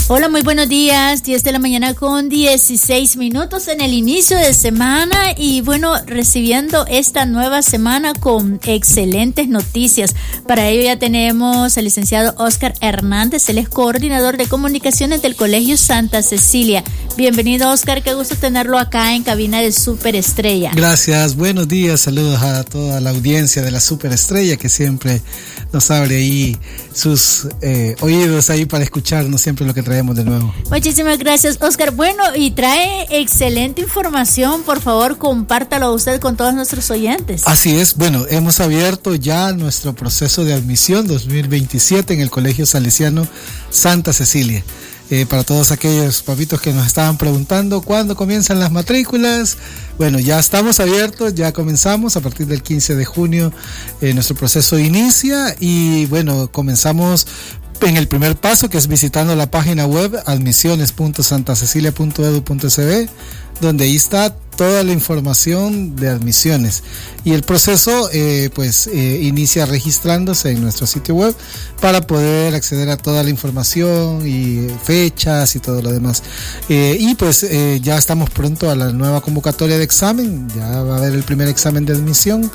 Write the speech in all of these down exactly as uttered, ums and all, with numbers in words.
Hola, muy buenos días, diez de la mañana con dieciséis minutos en el inicio de semana y bueno, recibiendo esta nueva semana con excelentes noticias. Para ello ya tenemos al licenciado Oscar Hernández, él es coordinador de comunicaciones del Colegio Santa Cecilia. Bienvenido, Oscar, qué gusto tenerlo acá en cabina de Superestrella. Gracias, buenos días, saludos a toda la audiencia de la Superestrella que siempre nos abre ahí sus eh, oídos ahí para escucharnos siempre lo que traemos de nuevo. Muchísimas gracias, Oscar. Bueno, y trae excelente información, por favor, compártalo usted con todos nuestros oyentes. Así es, bueno, hemos abierto ya nuestro proceso de admisión dos mil veintisiete en el Colegio Salesiano Santa Cecilia. Eh, para todos aquellos papitos que nos estaban preguntando cuándo comienzan las matrículas, bueno, ya estamos abiertos, ya comenzamos a partir del quince de junio, eh, nuestro proceso inicia y bueno, comenzamos en el primer paso, que es visitando la página web admisiones punto santa cecilia punto edu punto c b, donde ahí está toda la información de admisiones y el proceso eh, pues eh, inicia registrándose en nuestro sitio web para poder acceder a toda la información y fechas y todo lo demás, eh, y pues eh, ya estamos pronto a la nueva convocatoria de examen, ya va a haber el primer examen de admisión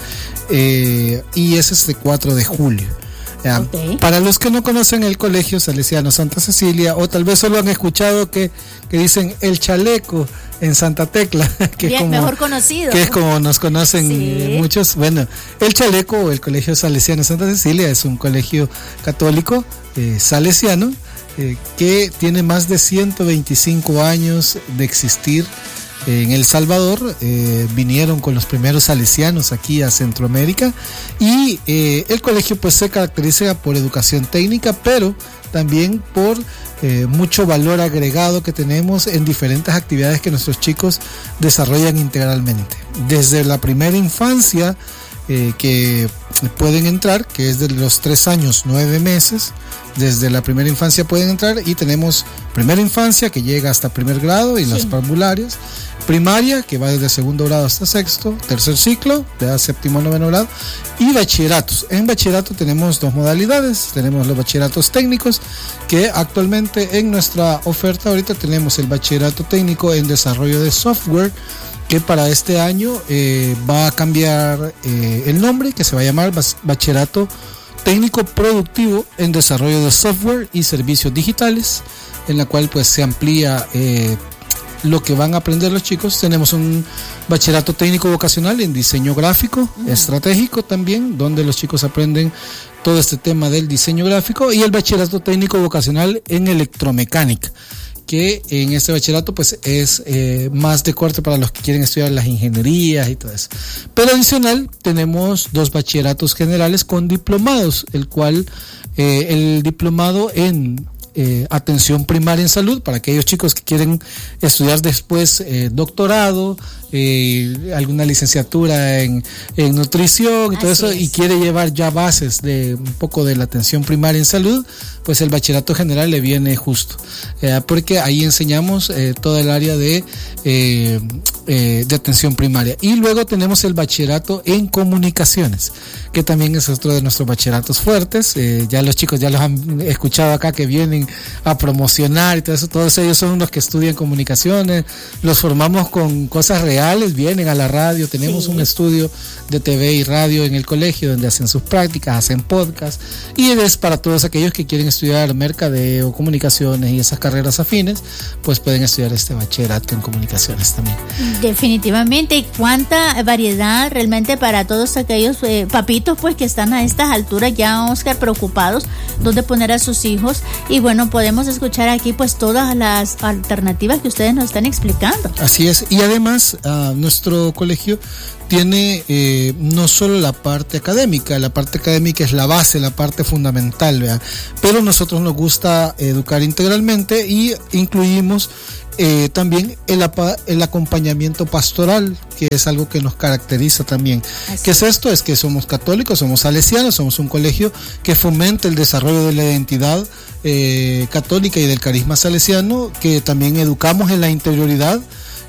eh, y ese es de cuatro de julio. Okay. Para los que no conocen el Colegio Salesiano Santa Cecilia, o tal vez solo han escuchado que, que dicen el chaleco en Santa Tecla, que, Bien, es como, mejor conocido, que es como nos conocen sí. muchos. Bueno, el chaleco o el Colegio Salesiano Santa Cecilia es un colegio católico eh, salesiano eh, que tiene más de ciento veinticinco años de existir. En El Salvador eh, vinieron con los primeros salesianos aquí a Centroamérica y eh, el colegio pues se caracteriza por educación técnica, pero también por eh, mucho valor agregado que tenemos en diferentes actividades que nuestros chicos desarrollan integralmente. Desde la primera infancia eh, que pueden entrar, que es de los tres años, nueve meses, desde la primera infancia pueden entrar y tenemos primera infancia que llega hasta primer grado y sí. las parvularias, primaria que va desde segundo grado hasta sexto, tercer ciclo de séptimo a noveno grado y bachilleratos. En bachillerato tenemos dos modalidades, tenemos los bachilleratos técnicos que actualmente en nuestra oferta ahorita tenemos el bachillerato técnico en desarrollo de software que para este año eh, va a cambiar eh, el nombre, que se va a llamar bachillerato técnico productivo en desarrollo de software y servicios digitales, en la cual pues se amplía eh, lo que van a aprender los chicos. Tenemos un bachillerato técnico vocacional en diseño gráfico, mm. estratégico también, donde los chicos aprenden todo este tema del diseño gráfico, y el bachillerato técnico vocacional en electromecánica, que en este bachillerato pues es eh, más de corte para los que quieren estudiar las ingenierías y todo eso. Pero adicional tenemos dos bachilleratos generales con diplomados, el cual eh, el diplomado en eh, atención primaria en salud, para aquellos chicos que quieren estudiar después eh, doctorado, eh, alguna licenciatura en, en nutrición y todo Así eso, es. y quiere llevar ya bases de un poco de la atención primaria en salud, pues el bachillerato general le viene justo, eh, porque ahí enseñamos eh, todo el área de, eh, eh, de atención primaria. Y luego tenemos el bachillerato en comunicaciones, que también es otro de nuestros bachilleratos fuertes. Eh, ya los chicos ya los han escuchado acá que vienen a promocionar y todo eso. Todos ellos son los que estudian comunicaciones, los formamos con cosas reales, vienen a la radio, tenemos sí. un estudio de T V y radio en el colegio donde hacen sus prácticas, hacen podcast, y es para todos aquellos que quieren estudiar mercadeo, comunicaciones y esas carreras afines, pues pueden estudiar este bachillerato en comunicaciones también. Definitivamente, cuánta variedad realmente para todos aquellos eh, papitos pues que están a estas alturas ya, Oscar, preocupados dónde poner a sus hijos, y bueno, podemos escuchar aquí pues todas las alternativas que ustedes nos están explicando. Así es, y además uh, nuestro colegio tiene eh, no solo la parte académica, la parte académica es la base, la parte fundamental, ¿verdad? Pero nosotros nos gusta educar integralmente y incluimos eh, también el, el acompañamiento pastoral, que es algo que nos caracteriza también. Así. ¿Qué es esto? Es que somos católicos, somos salesianos, somos un colegio que fomenta el desarrollo de la identidad eh, católica y del carisma salesiano, que también educamos en la interioridad,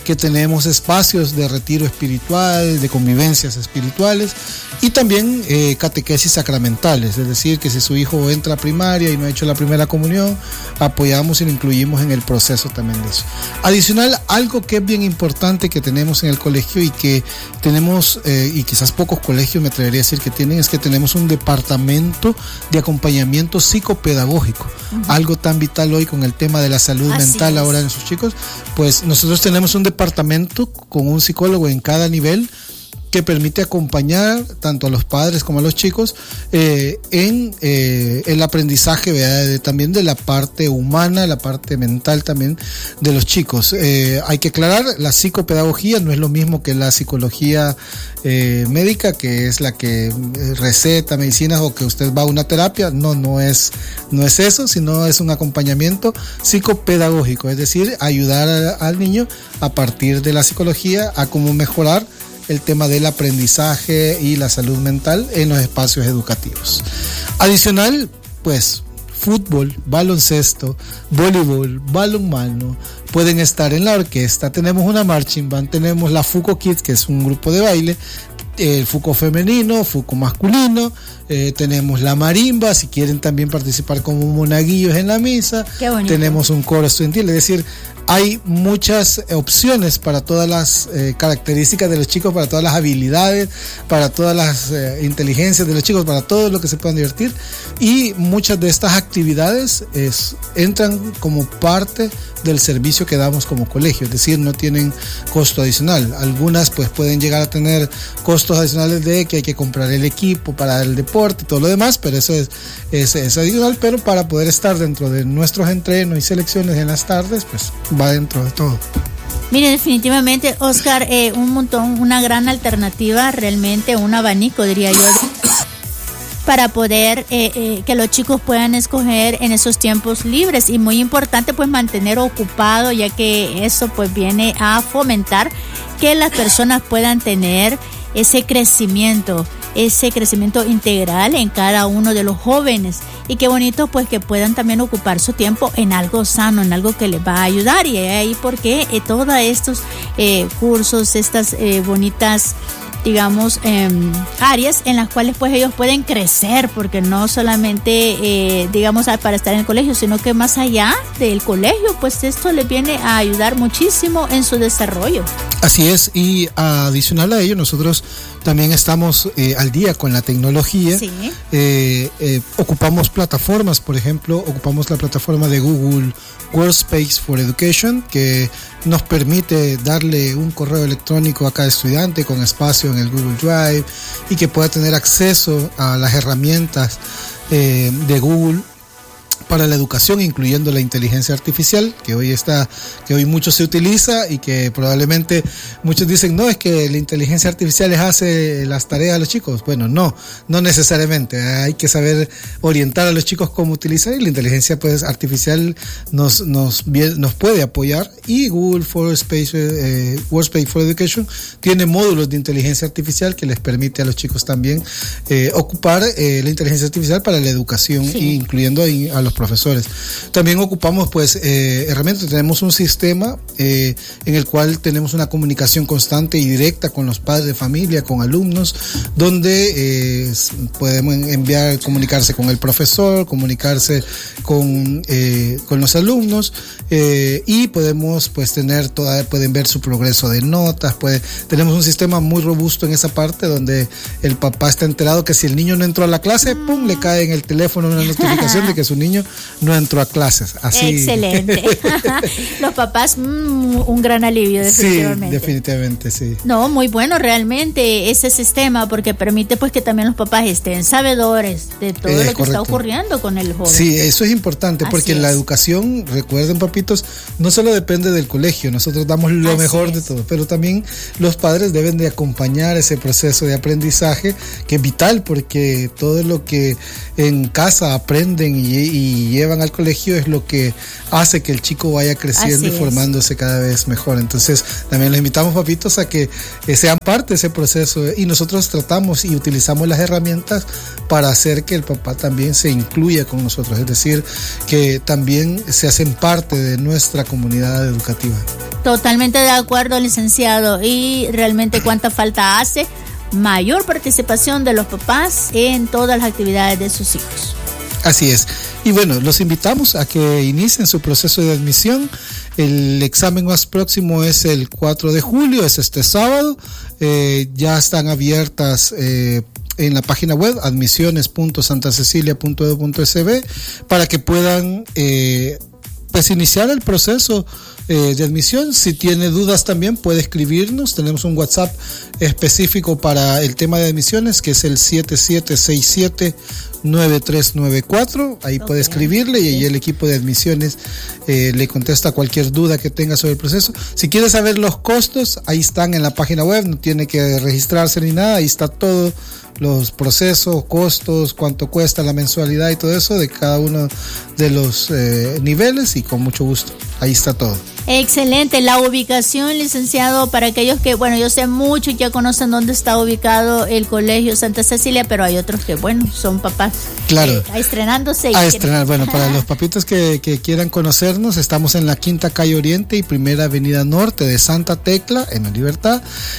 que tenemos espacios de retiro espiritual, de convivencias espirituales y también eh, catequesis sacramentales, es decir, que si su hijo entra a primaria y no ha hecho la primera comunión, apoyamos y lo incluimos en el proceso también de eso. Adicional, algo que es bien importante que tenemos en el colegio y que tenemos, eh, y quizás pocos colegios me atrevería a decir que tienen, es que tenemos un departamento de acompañamiento psicopedagógico, uh-huh. algo tan vital hoy con el tema de la salud Así mental es. Ahora en sus chicos, pues nosotros tenemos un departamento con un psicólogo en cada nivel que permite acompañar tanto a los padres como a los chicos eh, en eh, el aprendizaje de, también de la parte humana, la parte mental también de los chicos. Eh, hay que aclarar, la psicopedagogía no es lo mismo que la psicología eh, médica, que es la que receta medicinas o que usted va a una terapia. No, no es, no es eso, sino es un acompañamiento psicopedagógico, es decir, ayudar a, al niño a partir de la psicología a cómo mejorar el tema del aprendizaje y la salud mental en los espacios educativos. Adicional, pues, fútbol, baloncesto, voleibol, balonmano, pueden estar en la orquesta, tenemos una marching band, tenemos la Fuco Kids, que es un grupo de baile, el Fuco femenino, Fuco masculino, eh, tenemos la marimba, si quieren también participar como monaguillos en la misa, tenemos un coro estudiantil, es decir, hay muchas opciones para todas las eh, características de los chicos, para todas las habilidades, para todas las eh, inteligencias de los chicos, para todo lo que se puedan divertir, y muchas de estas actividades es, entran como parte del servicio que damos como colegio, es decir, no tienen costo adicional. Algunas pues pueden llegar a tener costos adicionales de que hay que comprar el equipo para el deporte y todo lo demás, pero eso es, es, es adicional, pero para poder estar dentro de nuestros entrenos y selecciones en las tardes, pues va dentro de todo. Mire, definitivamente, Oscar, eh, un montón, una gran alternativa, realmente un abanico, diría yo, para poder eh, eh, que los chicos puedan escoger en esos tiempos libres, y muy importante pues mantener ocupado, ya que eso pues viene a fomentar que las personas puedan tener ese crecimiento, ese crecimiento integral en cada uno de los jóvenes, y qué bonito pues que puedan también ocupar su tiempo en algo sano, en algo que les va a ayudar, y ahí porque eh, todos estos eh, cursos, estas eh, bonitas digamos, eh, áreas en las cuales pues ellos pueden crecer, porque no solamente, eh, digamos, para estar en el colegio, sino que más allá del colegio, pues esto les viene a ayudar muchísimo en su desarrollo. Así es, y adicional a ello, nosotros también estamos eh, al día con la tecnología. Sí. Eh, eh, ocupamos plataformas, por ejemplo, ocupamos la plataforma de Google Workspace for Education, que nos permite darle un correo electrónico a cada estudiante con espacio en el Google Drive y que pueda tener acceso a las herramientas eh, de Google para la educación, incluyendo la inteligencia artificial, que hoy está, que hoy mucho se utiliza y que probablemente muchos dicen, no, es que la inteligencia artificial les hace las tareas a los chicos. Bueno, no, no necesariamente. Hay que saber orientar a los chicos cómo utilizar, y la inteligencia pues artificial nos, nos, nos puede apoyar, y Google for Space, eh, Workspace for Education tiene módulos de inteligencia artificial que les permite a los chicos también eh, ocupar eh, la inteligencia artificial para la educación, sí, incluyendo a los profesores. También ocupamos pues eh, herramientas, tenemos un sistema eh, en el cual tenemos una comunicación constante y directa con los padres de familia, con alumnos, donde eh, podemos enviar, comunicarse con el profesor, comunicarse con, eh, con los alumnos, eh, y podemos pues tener toda, pueden ver su progreso de notas, puede, tenemos un sistema muy robusto en esa parte donde el papá está enterado que si el niño no entró a la clase, pum, le cae en el teléfono una notificación de que su niño no entró a clases. Así. Excelente. Los papás, mmm, un gran alivio, definitivamente. Sí, definitivamente, sí. No, muy bueno realmente ese sistema, porque permite pues que también los papás estén sabedores de todo eh, lo que correcto. Está ocurriendo con el joven. Sí, eso es importante, porque Así la es. educación, recuerden papitos, no solo depende del colegio, nosotros damos lo Así mejor es. de todo, pero también los padres deben de acompañar ese proceso de aprendizaje, que es vital, porque todo lo que en casa aprenden y, y y llevan al colegio es lo que hace que el chico vaya creciendo Así y formándose es. cada vez mejor. Entonces también les invitamos, papitos, a que eh, sean parte de ese proceso, y nosotros tratamos y utilizamos las herramientas para hacer que el papá también se incluya con nosotros, es decir, que también se hacen parte de nuestra comunidad educativa. Totalmente de acuerdo, licenciado, y realmente cuánta falta hace mayor participación de los papás en todas las actividades de sus hijos. Así es. Y bueno, los invitamos a que inicien su proceso de admisión. El examen más próximo es el cuatro de julio, es este sábado. Eh, ya están abiertas eh, en la página web admisiones punto santa cecilia punto edu punto es be para que puedan eh, pues iniciar el proceso eh, de admisión. Si tiene dudas también puede escribirnos. Tenemos un WhatsApp específico para el tema de admisiones, que es el siete siete seis siete nueve tres nueve cuatro. Ahí okay. puede escribirle y ahí el equipo de admisiones eh, le contesta cualquier duda que tenga sobre el proceso. Si quiere saber los costos, ahí están en la página web, no tiene que registrarse ni nada, ahí está todo, los procesos, costos, cuánto cuesta la mensualidad y todo eso de cada uno de los eh, niveles, y con mucho gusto, ahí está todo. Excelente. La ubicación, licenciado, para aquellos que, bueno, yo sé mucho y ya conocen dónde está ubicado el Colegio Santa Cecilia, pero hay otros que, bueno, son papás claro. eh, estrenándose. Y a estrenar, bueno, para los papitos que, que quieran conocernos, estamos en la Quinta Calle Oriente y Primera Avenida Norte de Santa Tecla, en la Libertad,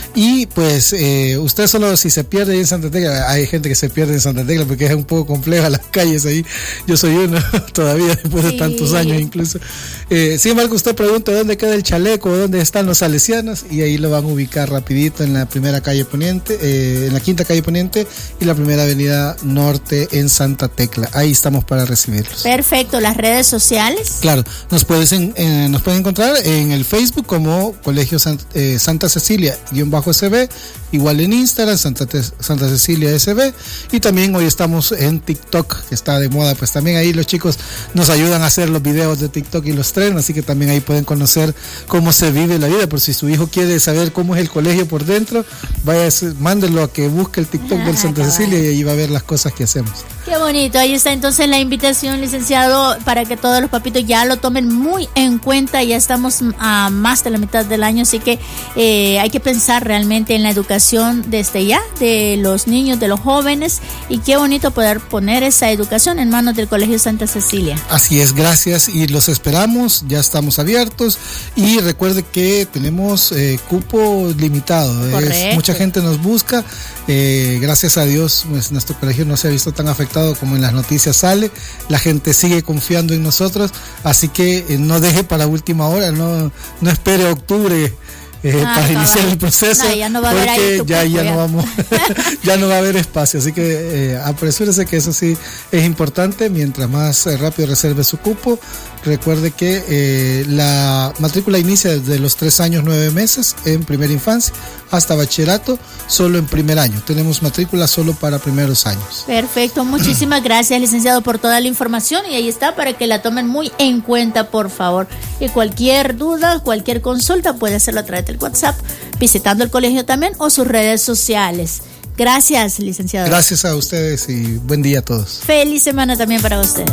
y pues eh, usted solo si se pierde en Santa Tecla, hay gente que se pierde en Santa Tecla porque es un poco compleja las calles ahí, yo soy uno todavía después de sí. tantos años incluso, eh, sin embargo usted pregunta dónde queda el chaleco, dónde están los salesianos, y ahí lo van a ubicar rapidito en la primera calle poniente, eh, en la quinta calle poniente y la primera avenida norte en Santa Tecla. Ahí estamos para recibirlos. Perfecto. ¿Las redes sociales? Claro, nos puedes en, eh, nos pueden encontrar en el Facebook como Colegio Sant, eh, Santa Cecilia guión bajo S B, igual en Instagram Santa, Te, Santa Cecilia S B, y también hoy estamos en TikTok, que está de moda, pues también ahí los chicos nos ayudan a hacer los videos de TikTok y los trenes, así que también ahí pueden conocer cómo se vive la vida. Por si su hijo quiere saber cómo es el colegio por dentro, vaya, mándelo a que busque el TikTok ah, del Santa Cecilia y ahí va a ver las cosas que hacemos. Qué bonito. Ahí está entonces la invitación, licenciado, para que todos los papitos ya lo tomen muy en cuenta. Ya estamos a más de la mitad del año, así que eh, hay que pensar realmente en la educación desde ya de los niños, de los jóvenes, y qué bonito poder poner esa educación en manos del Colegio Santa Cecilia. Así es, gracias, y los esperamos, ya estamos abiertos, y recuerde que tenemos eh, cupo limitado. Es, mucha gente nos busca, eh, gracias a Dios pues, nuestro colegio no se ha visto tan afectado como en las noticias sale, la gente sigue confiando en nosotros, así que eh, no deje para última hora, no, no espere octubre Eh, ah, para iniciar el proceso, no, ya no va a haber porque ahí ya, ya no vamos ya no va a haber espacio, así que eh, apresúrese, que eso sí es importante. Mientras más eh, rápido reserve su cupo, recuerde que eh, la matrícula inicia desde los tres años nueve meses en primera infancia hasta bachillerato, solo en primer año. Tenemos matrícula solo para primeros años. Perfecto, muchísimas gracias, licenciado, por toda la información, y ahí está para que la tomen muy en cuenta, por favor. Y cualquier duda, cualquier consulta puede hacerlo a través del WhatsApp, visitando el colegio también o sus redes sociales. Gracias, licenciado. Gracias a ustedes y buen día a todos. Feliz semana también para ustedes.